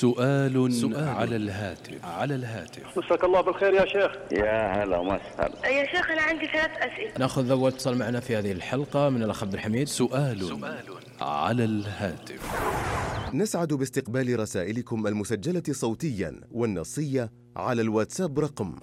سؤال على الهاتف. مساك الله بالخير يا شيخ. يا هلا ومسهلا. يا شيخ أنا عندي 3 أسئلة. نأخذ أول اتصال معنا في هذه الحلقة من الأخ عبد الحميد. سؤال على الهاتف. نسعد باستقبال رسائلكم المسجلة صوتيا والنصية على الواتساب رقم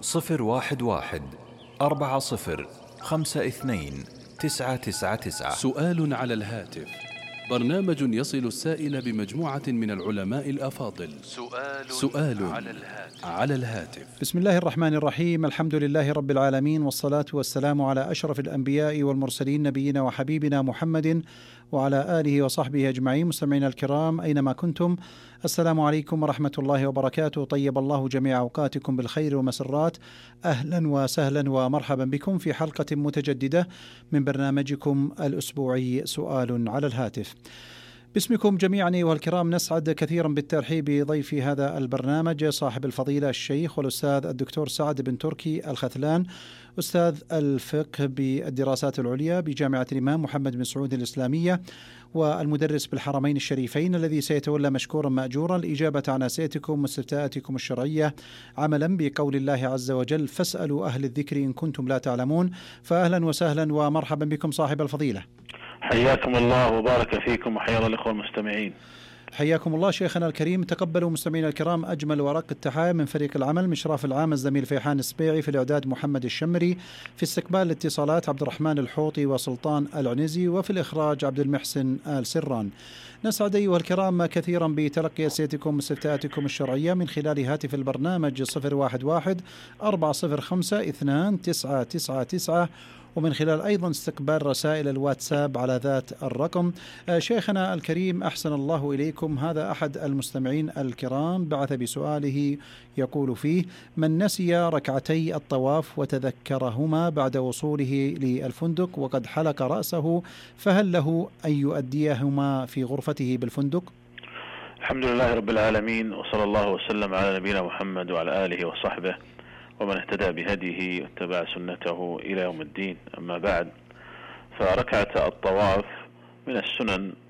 011-40-52-999. سؤال على الهاتف، برنامج يصل السائل بمجموعة من العلماء الأفاضل. سؤال على الهاتف. بسم الله الرحمن الرحيم، الحمد لله رب العالمين، والصلاة والسلام على أشرف الأنبياء والمرسلين، نبينا وحبيبنا محمد وعلى آله وصحبه أجمعين. مستمعينا الكرام أينما كنتم، السلام عليكم ورحمة الله وبركاته. طيب الله جميع أوقاتكم بالخير ومسرات. أهلا وسهلا ومرحبا بكم في حلقة متجددة من برنامجكم الأسبوعي سؤال على الهاتف. باسمكم جميعا أيها الكرام نسعد كثيرا بالترحيب بضيف هذا البرنامج صاحب الفضيلة الشيخ والأستاذ الدكتور سعد بن تركي الختلان، أستاذ الفقه بالدراسات العليا بجامعة الإمام محمد بن سعود الإسلامية، والمدرس بالحرمين الشريفين، الذي سيتولى مشكورا مأجورا الإجابة عن أسئلتكم واستفتاءاتكم الشرعية، عملا بقول الله عز وجل: فاسألوا أهل الذكر إن كنتم لا تعلمون. فأهلا وسهلا ومرحبا بكم صاحب الفضيلة. حياكم الله وبارك فيكم وحيا الله الإخوة المستمعين. حياكم الله شيخنا الكريم. تقبلوا مستمعينا الكرام أجمل ورق التحايا من فريق العمل، مشراف العام الزميل فيحان السبيعي، في الإعداد محمد الشمري، في استقبال الاتصالات عبد الرحمن الحوطي وسلطان العنزي، وفي الإخراج عبد المحسن آل سران. نسعد أيها الكرام كثيرا بتلقي أسئلتكم واستفتاءاتكم الشرعية من خلال هاتف البرنامج 011-405-2999، ومن خلال أيضا استقبال رسائل الواتساب على ذات الرقم. شيخنا الكريم أحسن الله إليكم، هذا أحد المستمعين الكرام بعث بسؤاله يقول فيه: من نسي ركعتي الطواف وتذكرهما بعد وصوله للفندق وقد حلق رأسه، فهل له أن يؤديهما في غرفته بالفندق؟ الحمد لله رب العالمين، وصلى الله وسلم على نبينا محمد وعلى آله وصحبه ومن اهتدى بهديه واتبع سنته إلى يوم الدين. أما بعد، فركعة الطواف من السنن